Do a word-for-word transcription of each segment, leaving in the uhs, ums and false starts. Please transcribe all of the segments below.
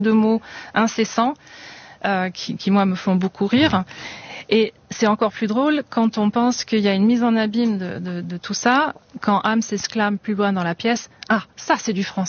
de mots incessants euh, qui, qui, moi, me font beaucoup rire. Et c'est encore plus drôle quand on pense qu'il y a une mise en abîme de, de, de tout ça, quand Ham s'exclame plus loin dans la pièce « Ah, ça, c'est du français !»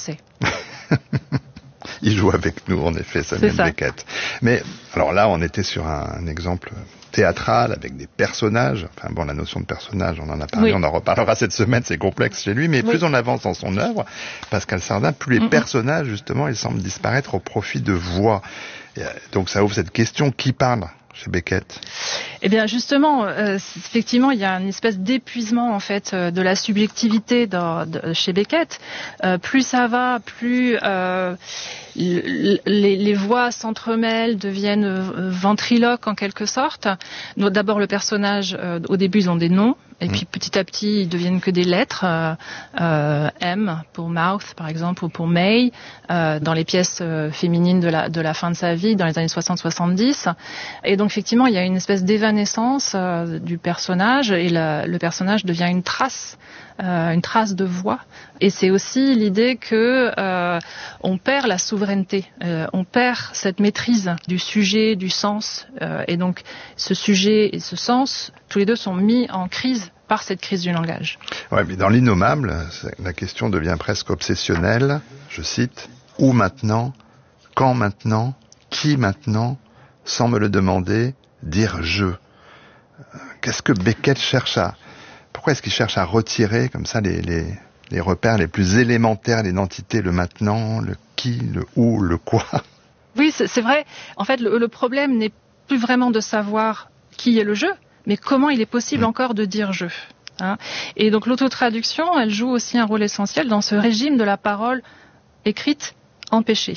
Il joue avec nous, en effet, Samuel Beckett. Mais alors là, on était sur un, un exemple théâtral avec des personnages. Enfin bon, la notion de personnage, on en a parlé, oui. On en reparlera cette semaine, c'est complexe chez lui. Mais oui. Plus on avance dans son œuvre, Pascal Sardin, plus les mm-hmm. personnages, justement, ils semblent disparaître au profit de voix. Et donc ça ouvre cette question, qui parle chez Beckett? Eh bien, justement, euh, effectivement, il y a une espèce d'épuisement en fait euh, de la subjectivité dans, de, chez Beckett. Euh, plus ça va, plus euh, les, les voix s'entremêlent, deviennent euh, ventriloques en quelque sorte. Donc, d'abord, le personnage, euh, au début, ils ont des noms. Et puis petit à petit, ils deviennent que des lettres. Euh, euh, M pour mouth, par exemple, ou pour May, euh, dans les pièces euh, féminines de la, de la fin de sa vie, dans les années soixante soixante-dix. Et donc, effectivement, il y a une espèce d'évanescence euh, du personnage, et la, le personnage devient une trace, euh, une trace de voix. Et c'est aussi l'idée que euh, on perd la souveraineté, euh, on perd cette maîtrise du sujet, du sens. Euh, et donc, ce sujet et ce sens, tous les deux sont mis en crise par cette crise du langage. Ouais, mais dans l'Innommable, la question devient presque obsessionnelle. Je cite, « Où maintenant? Quand maintenant? Qui maintenant? Sans me le demander, dire je. » Qu'est-ce que Beckett cherche à... Pourquoi est-ce qu'il cherche à retirer comme ça les, les, les repères les plus élémentaires d'identité, le maintenant, le qui, le où, le quoi? Oui, c'est, c'est vrai. En fait, le, le problème n'est plus vraiment de savoir qui est le je, mais comment il est possible mmh. encore de dire je. Hein. Et donc l'autotraduction, elle joue aussi un rôle essentiel dans ce régime de la parole écrite empêchée.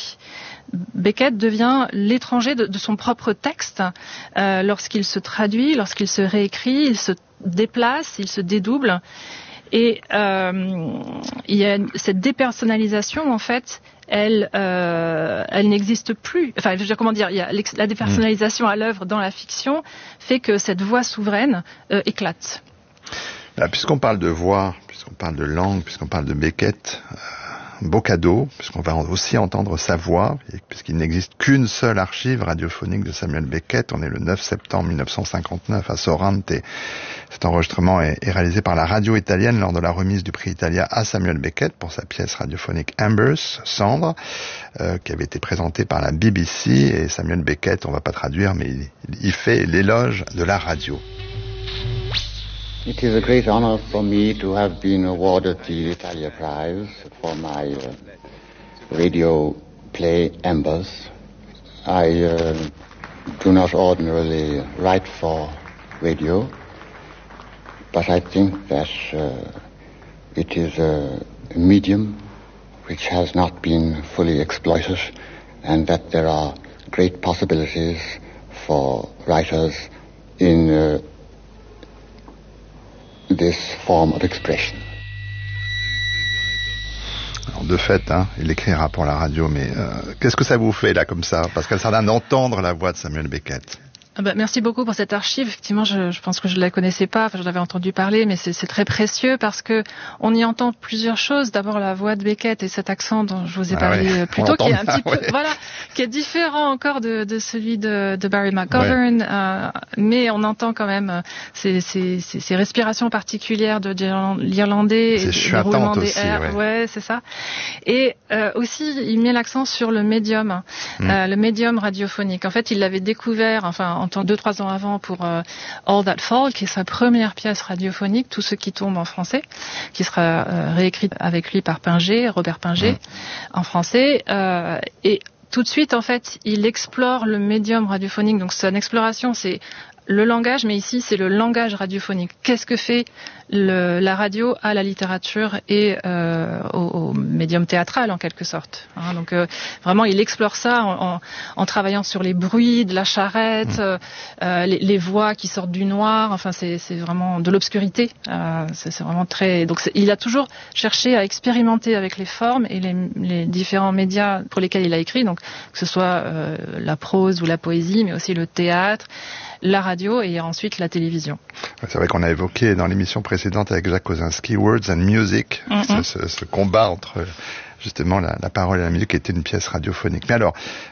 Beckett devient l'étranger de, de son propre texte euh, lorsqu'il se traduit, lorsqu'il se réécrit, il se déplace, il se dédouble. Et euh, il y a cette dépersonnalisation, en fait, elle, euh, elle n'existe plus. Enfin, je veux dire, comment dire, il y a la dépersonnalisation à l'œuvre dans la fiction fait que cette voix souveraine euh, éclate. Là, puisqu'on parle de voix, puisqu'on parle de langue, puisqu'on parle de Beckett, euh, beau cadeau, puisqu'on va aussi entendre sa voix, puisqu'il n'existe qu'une seule archive radiophonique de Samuel Beckett. On est le neuf septembre mille neuf cent cinquante-neuf à Sorrente. Cet enregistrement est, est réalisé par la radio italienne lors de la remise du prix Italia à Samuel Beckett pour sa pièce radiophonique Embers, Cendre, euh, qui avait été présentée par la B B C. Et Samuel Beckett, on va pas traduire, mais il, il fait l'éloge de la radio. It is a great honor for me to have been awarded the Italia Prize for my uh, radio play Embers. I uh, do not ordinarily write for radio, but I think that uh, it is a medium which has not been fully exploited, and that there are great possibilities for writers in uh, this form of expression. Alors de fait, hein, il écrira pour la radio, mais euh, qu'est-ce que ça vous fait là comme ça, Pascal Sardin, d'entendre la voix de Samuel Beckett? Ah bah, merci beaucoup pour cette archive. Effectivement, je, je pense que je ne la connaissais pas, enfin, j'en avais entendu parler, mais c'est, c'est très précieux parce que on y entend plusieurs choses. D'abord, la voix de Beckett et cet accent dont je vous ai parlé ah ouais. plus tôt, qui est un petit peu, ouais. voilà, qui est différent encore de, de celui de, de Barry McGovern, ouais. euh, mais on entend quand même ces, ces, ces, ces respirations particulières de l'irlandais c'est et le roulement des aussi, airs. Ouais. ouais, c'est ça. Et euh, aussi, il met l'accent sur le médium, mm. euh, le médium radiophonique. En fait, il l'avait découvert, enfin. En deux, trois ans avant pour euh, All That Fall, qui est sa première pièce radiophonique, Tout ce qui tombe en français, qui sera euh, réécrite avec lui par Pinger, Robert Pinger, mmh. en français. Euh, et tout de suite, en fait, il explore le médium radiophonique. Donc, son exploration, c'est le langage, mais ici, c'est le langage radiophonique. Qu'est-ce que fait le, la radio à la littérature et euh, au, au médium théâtral, en quelque sorte. Hein, donc, euh, vraiment, il explore ça en, en, en travaillant sur les bruits de la charrette, mmh. euh, les, les voix qui sortent du noir. Enfin, c'est, c'est vraiment de l'obscurité. Euh, c'est, c'est vraiment très... Donc, c'est, il a toujours cherché à expérimenter avec les formes et les, les différents médias pour lesquels il a écrit, donc que ce soit euh, la prose ou la poésie, mais aussi le théâtre, la radio et ensuite la télévision. C'est vrai qu'on a évoqué dans l'émission précédente avec Jacques Kosinski Words and Music, mm-hmm. ce, ce, ce combat entre justement la, la parole et la musique qui était une pièce radiophonique. Mais alors,